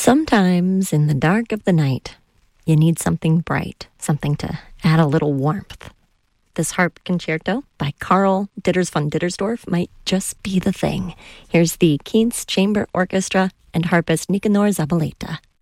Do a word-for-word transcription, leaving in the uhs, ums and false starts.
Sometimes in the dark of the night, you need something bright, something to add a little warmth. This harp concerto by Karl Ditters von Dittersdorf might just be the thing. Here's the Kienz Chamber Orchestra and harpist Nicanor Zabaleta.